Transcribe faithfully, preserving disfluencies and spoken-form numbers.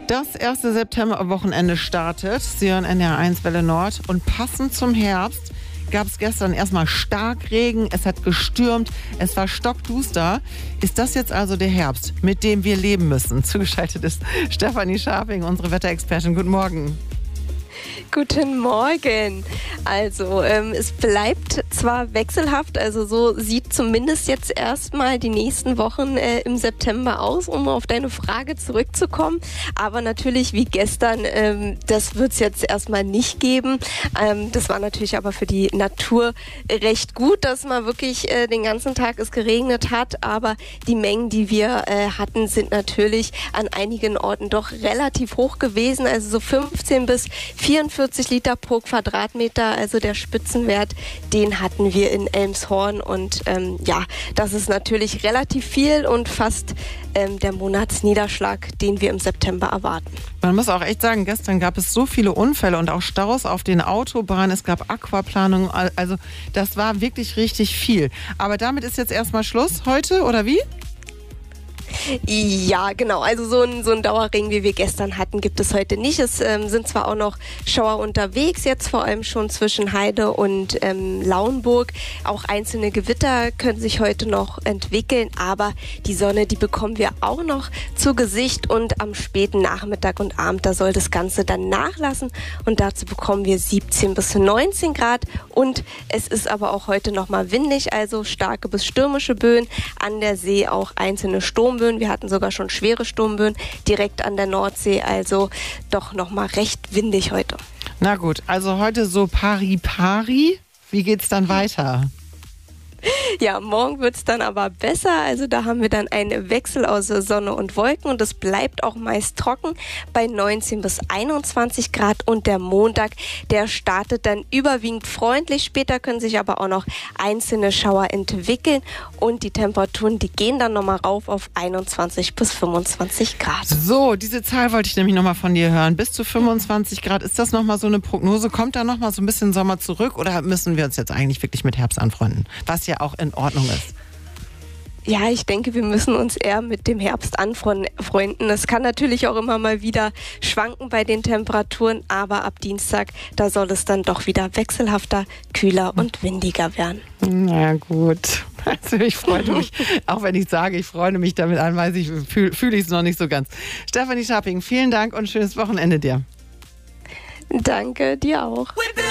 Das erste Septemberwochenende startet. Sie hören N D R eins Welle Nord. Und passend zum Herbst gab es gestern erstmal Starkregen. Es hat gestürmt. Es war stockduster. Ist das jetzt also der Herbst, mit dem wir leben müssen? Zugeschaltet ist Stefanie Scharping, unsere Wetterexpertin. Guten Morgen. Guten Morgen. Also ähm, es bleibt zwar wechselhaft, also so sieht zumindest jetzt erstmal die nächsten Wochen äh, im September aus, um auf deine Frage zurückzukommen. Aber natürlich wie gestern, ähm, das wird es jetzt erstmal nicht geben. Ähm, das war natürlich aber für die Natur recht gut, dass mal wirklich äh, den ganzen Tag es geregnet hat. Aber die Mengen, die wir äh, hatten, sind natürlich an einigen Orten doch relativ hoch gewesen. Also so fünfzehn bis vierundvierzig Liter pro Quadratmeter, also der Spitzenwert, den hatten wir in Elmshorn und ähm, ja, das ist natürlich relativ viel und fast ähm, der Monatsniederschlag, den wir im September erwarten. Man muss auch echt sagen, gestern gab es so viele Unfälle und auch Staus auf den Autobahnen, es gab Aquaplanung, also das war wirklich richtig viel. Aber damit ist jetzt erstmal Schluss heute, oder wie? Ja, genau. Also so ein, so ein Dauerregen, wie wir gestern hatten, gibt es heute nicht. Es ähm, sind zwar auch noch Schauer unterwegs, jetzt vor allem schon zwischen Heide und ähm, Lauenburg. Auch einzelne Gewitter können sich heute noch entwickeln, aber die Sonne, die bekommen wir auch noch zu Gesicht und am späten Nachmittag und Abend, da soll das Ganze dann nachlassen und dazu bekommen wir siebzehn bis neunzehn Grad und es ist aber auch heute nochmal windig, also starke bis stürmische Böen, an der See auch einzelne Sturmböen. Wir hatten sogar schon schwere Sturmböen direkt an der Nordsee, also doch nochmal recht windig heute. Na gut, also heute so pari-pari. Wie geht's dann weiter? Ja, morgen wird es dann aber besser. Also da haben wir dann einen Wechsel aus Sonne und Wolken und es bleibt auch meist trocken bei neunzehn bis einundzwanzig Grad. Und der Montag, der startet dann überwiegend freundlich. Später können sich aber auch noch einzelne Schauer entwickeln und die Temperaturen, die gehen dann nochmal rauf auf einundzwanzig bis fünfundzwanzig Grad. So, diese Zahl wollte ich nämlich nochmal von dir hören. Bis zu fünfundzwanzig Grad. Ist das nochmal so eine Prognose? Kommt da nochmal so ein bisschen Sommer zurück oder müssen wir uns jetzt eigentlich wirklich mit Herbst anfreunden? Was ja auch in Ordnung ist. Ja, ich denke, wir müssen uns eher mit dem Herbst anfreunden. Es kann natürlich auch immer mal wieder schwanken bei den Temperaturen, aber ab Dienstag, da soll es dann doch wieder wechselhafter, kühler und windiger werden. Na gut. Also ich freue mich, auch wenn ich sage, ich freue mich damit an, weiß ich, fühle fühl ich es noch nicht so ganz. Stefanie Scharping, vielen Dank und schönes Wochenende dir. Danke, dir auch.